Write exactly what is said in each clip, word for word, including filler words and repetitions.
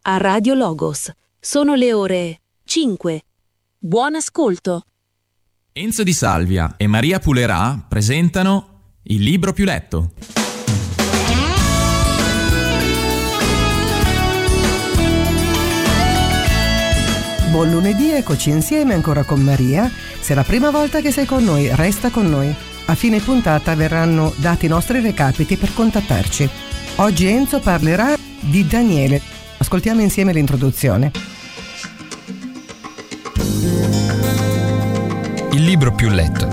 a Radio Logos. Sono le ore cinque. Buon ascolto. Enzo Di Salvia e Maria Pulerà presentano Il libro più letto. Buon lunedì, eccoci insieme ancora con Maria. Se è la prima volta che sei con noi, resta con noi. A fine puntata verranno dati i nostri recapiti per contattarci. Oggi Enzo parlerà di Daniele. Ascoltiamo insieme l'introduzione. Il libro più letto.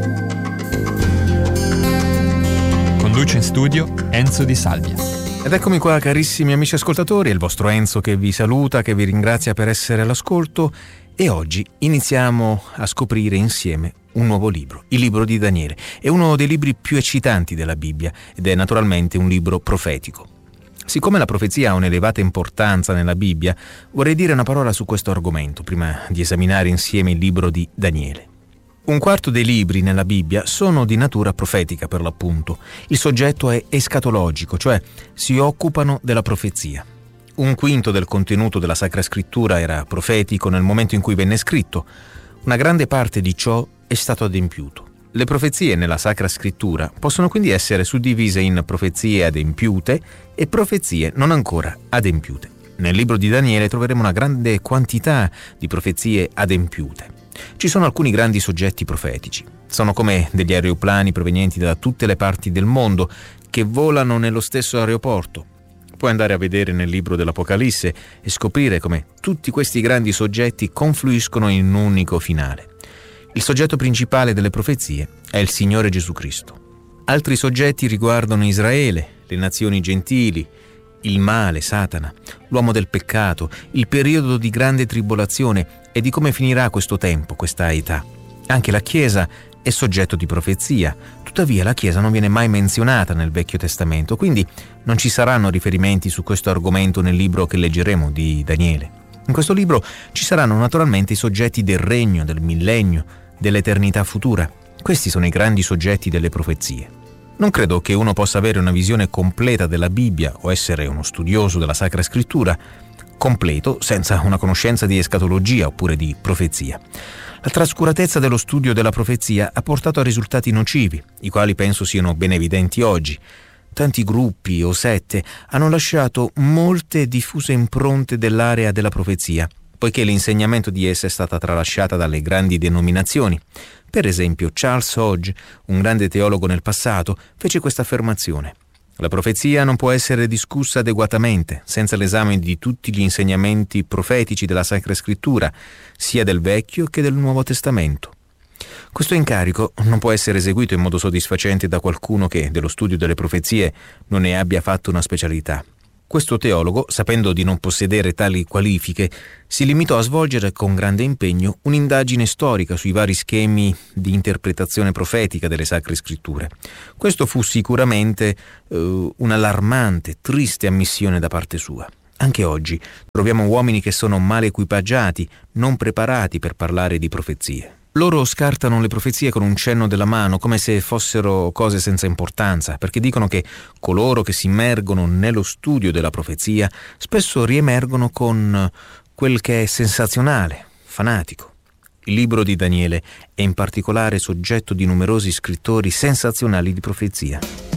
Conduce in studio Enzo Di Salvia. Ed eccomi qua, carissimi amici ascoltatori, è il vostro Enzo che vi saluta, che vi ringrazia per essere all'ascolto, e oggi iniziamo a scoprire insieme un nuovo libro, il libro di Daniele. È uno dei libri più eccitanti della Bibbia ed è naturalmente un libro profetico. Siccome la profezia ha un'elevata importanza nella Bibbia, vorrei dire una parola su questo argomento prima di esaminare insieme il libro di Daniele. Un quarto dei libri nella Bibbia sono di natura profetica, per l'appunto. Il soggetto è escatologico, cioè si occupano della profezia. Un quinto del contenuto della Sacra Scrittura era profetico nel momento in cui venne scritto. Una grande parte di ciò è stato adempiuto. Le profezie nella Sacra Scrittura possono quindi essere suddivise in profezie adempiute e profezie non ancora adempiute. Nel libro di Daniele troveremo una grande quantità di profezie adempiute. Ci sono alcuni grandi soggetti profetici. Sono come degli aeroplani provenienti da tutte le parti del mondo che volano nello stesso aeroporto. Puoi andare a vedere nel libro dell'Apocalisse e scoprire come tutti questi grandi soggetti confluiscono in un unico finale. Il soggetto principale delle profezie è il Signore Gesù Cristo. Altri soggetti riguardano Israele, le nazioni gentili, il male, Satana, l'uomo del peccato, il periodo di grande tribolazione e di come finirà questo tempo, questa età. Anche la Chiesa è soggetto di profezia, tuttavia la Chiesa non viene mai menzionata nel Vecchio Testamento, quindi non ci saranno riferimenti su questo argomento nel libro che leggeremo di Daniele. In questo libro ci saranno naturalmente i soggetti del regno, del millennio, dell'eternità futura. Questi sono i grandi soggetti delle profezie. Non credo che uno possa avere una visione completa della Bibbia o essere uno studioso della Sacra Scrittura completo senza una conoscenza di escatologia oppure di profezia. La trascuratezza dello studio della profezia ha portato a risultati nocivi, i quali penso siano ben evidenti oggi. Tanti gruppi o sette hanno lasciato molte diffuse impronte dell'area della profezia, poiché l'insegnamento di essa è stata tralasciata dalle grandi denominazioni. Per esempio, Charles Hodge, un grande teologo nel passato, fece questa affermazione: la profezia non può essere discussa adeguatamente senza l'esame di tutti gli insegnamenti profetici della Sacra Scrittura, sia del Vecchio che del Nuovo Testamento. Questo incarico non può essere eseguito in modo soddisfacente da qualcuno che dello studio delle profezie non ne abbia fatto una specialità. Questo teologo, sapendo di non possedere tali qualifiche, si limitò a svolgere con grande impegno un'indagine storica sui vari schemi di interpretazione profetica delle Sacre Scritture. Questo fu sicuramente eh, un'allarmante, triste ammissione da parte sua. Anche oggi troviamo uomini che sono male equipaggiati, non preparati per parlare di profezie. Loro scartano le profezie con un cenno della mano, come se fossero cose senza importanza, perché dicono che coloro che si immergono nello studio della profezia spesso riemergono con quel che è sensazionale, fanatico. Il libro di Daniele è in particolare soggetto di numerosi scrittori sensazionali di profezia.